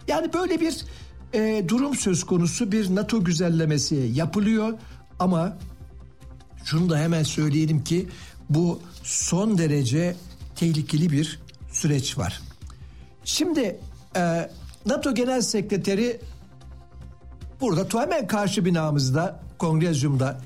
Yani böyle bir durum söz konusu, bir NATO güzellemesi yapılıyor ama şunu da hemen söyleyelim ki bu son derece tehlikeli bir süreç var. Şimdi NATO Genel Sekreteri burada hemen karşı binamızda, Kongrezyum'da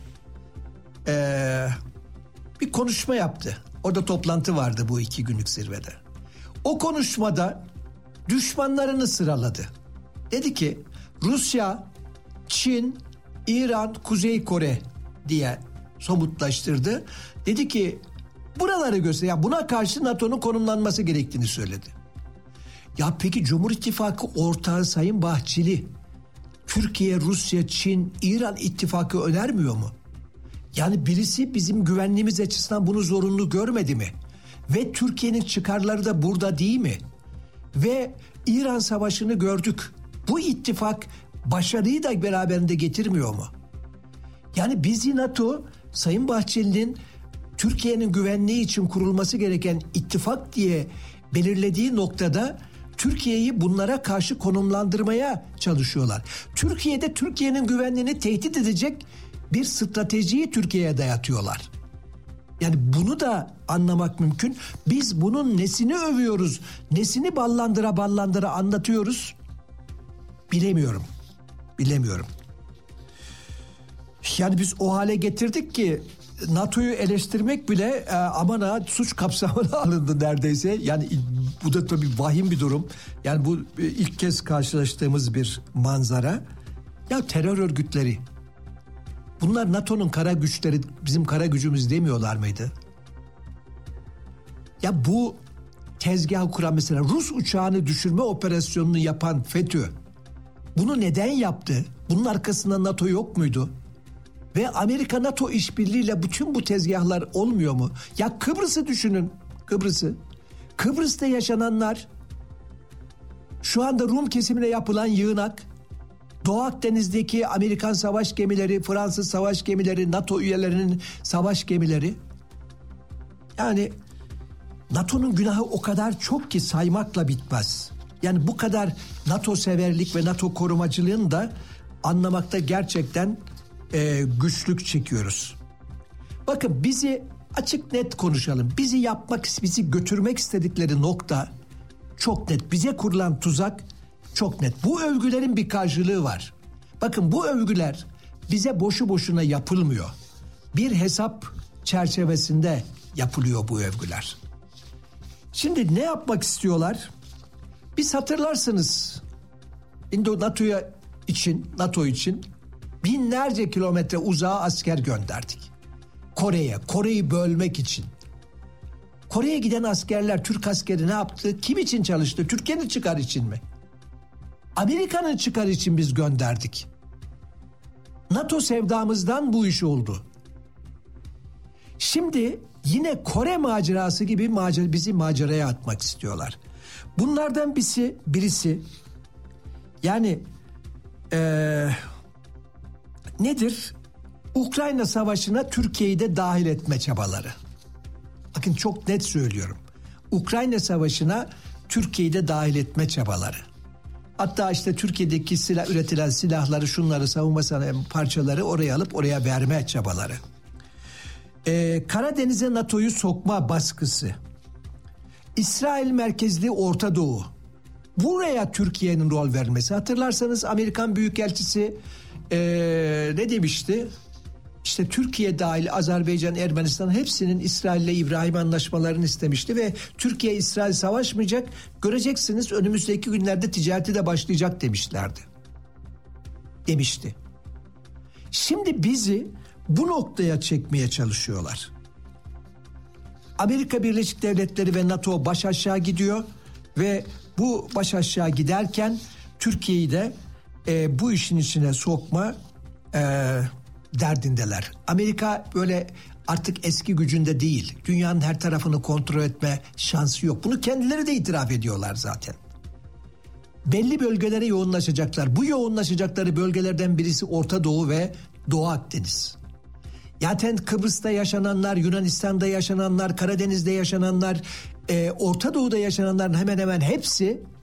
bir konuşma yaptı. Orada toplantı vardı bu 2 günlük zirvede. O konuşmada düşmanlarını sıraladı. Dedi ki Rusya, Çin, İran, Kuzey Kore diye somutlaştırdı. Dedi ki buraları göster. Buna karşı NATO'nun konumlanması gerektiğini söyledi. Ya peki Cumhur İttifakı ortağı Sayın Bahçeli Türkiye, Rusya, Çin, İran ittifakı önermiyor mu? Yani birisi bizim güvenliğimiz açısından bunu zorunlu görmedi mi? Ve Türkiye'nin çıkarları da burada değil mi? Ve İran Savaşı'nı gördük. Bu ittifak başarıyı da beraberinde getirmiyor mu? Yani bizi NATO, Sayın Bahçeli'nin Türkiye'nin güvenliği için kurulması gereken ittifak diye belirlediği noktada Türkiye'yi bunlara karşı konumlandırmaya çalışıyorlar. Türkiye'de Türkiye'nin güvenliğini tehdit edecek bir stratejiyi Türkiye'ye dayatıyorlar. Yani bunu da anlamak mümkün. Biz bunun nesini övüyoruz, nesini ballandıra anlatıyoruz bilemiyorum. Yani biz o hale getirdik ki NATO'yu eleştirmek bile aman ha suç kapsamına alındı neredeyse. Yani bu da tabii vahim bir durum. Yani bu ilk kez karşılaştığımız bir manzara. Ya terör örgütleri, bunlar NATO'nun kara güçleri, bizim kara gücümüz demiyorlar mıydı? Ya bu tezgahı kuran, mesela Rus uçağını düşürme operasyonunu yapan FETÖ bunu neden yaptı? Bunun arkasında NATO yok muydu? Ve Amerika-NATO işbirliğiyle bütün bu tezgahlar olmuyor mu? Ya Kıbrıs'ı düşünün, Kıbrıs'ı. Kıbrıs'ta yaşananlar, şu anda Rum kesimine yapılan yığınak, Doğu Akdeniz'deki Amerikan savaş gemileri, Fransız savaş gemileri, NATO üyelerinin savaş gemileri. Yani NATO'nun günahı o kadar çok ki saymakla bitmez. Yani bu kadar NATO severlik ve NATO korumacılığını da anlamakta gerçekten güçlük çekiyoruz. Bakın bizi açık net konuşalım. Bizi götürmek istedikleri nokta çok net. Bize kurulan tuzak çok net. Bu övgülerin bir karşılığı var. Bakın bu övgüler bize boşu boşuna yapılmıyor. Bir hesap çerçevesinde yapılıyor bu övgüler. Şimdi ne yapmak istiyorlar? Biz hatırlarsınız NATO için binlerce kilometre uzağa asker gönderdik. Kore'yi bölmek için. Kore'ye giden askerler, Türk askeri ne yaptı? Kim için çalıştı? Türkiye'nin çıkarı için mi? Amerika'nın çıkarı için biz gönderdik. NATO sevdamızdan bu iş oldu. Şimdi yine Kore macerası gibi bizi maceraya atmak istiyorlar. Bunlardan birisi yani nedir? Ukrayna Savaşı'na Türkiye'yi de dahil etme çabaları. Bakın çok net söylüyorum. Ukrayna Savaşı'na Türkiye'yi de dahil etme çabaları. Hatta işte Türkiye'deki üretilen silahları, şunları, savunma sanayi parçaları oraya alıp oraya verme çabaları. Karadeniz'e NATO'yu sokma baskısı. İsrail merkezli Orta Doğu. Buraya Türkiye'nin rol vermesi. Hatırlarsanız Amerikan Büyükelçisi ne demişti? İşte Türkiye dahil Azerbaycan, Ermenistan hepsinin İsrail'le İbrahim anlaşmalarını istemişti ve Türkiye-İsrail savaşmayacak, göreceksiniz önümüzdeki günlerde ticareti de başlayacak demişti. Şimdi bizi bu noktaya çekmeye çalışıyorlar. Amerika Birleşik Devletleri ve NATO baş aşağı gidiyor ve bu baş aşağı giderken Türkiye'yi de bu işin içine sokma derdindeler. Amerika böyle artık eski gücünde değil. Dünyanın her tarafını kontrol etme şansı yok. Bunu kendileri de itiraf ediyorlar zaten. Belli bölgelere yoğunlaşacaklar. Bu yoğunlaşacakları bölgelerden birisi Orta Doğu ve Doğu Akdeniz. Zaten Kıbrıs'ta yaşananlar, Yunanistan'da yaşananlar, Karadeniz'de yaşananlar, Orta Doğu'da yaşananların hemen hemen hepsi